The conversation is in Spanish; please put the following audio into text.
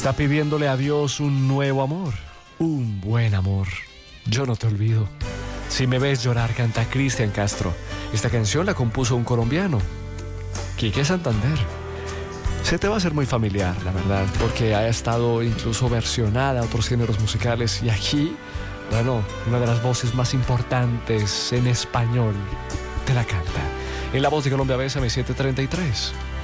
Está pidiéndole a Dios un nuevo amor, un buen amor. Yo no te olvido. Si me ves llorar, canta Cristian Castro. Esta canción la compuso un colombiano, Quique Santander. Se te va a hacer muy familiar, la verdad, porque ha estado incluso versionada a otros géneros musicales. Y aquí, bueno, una de las voces más importantes en español te la canta. En La Voz de Colombia, Bésame 733.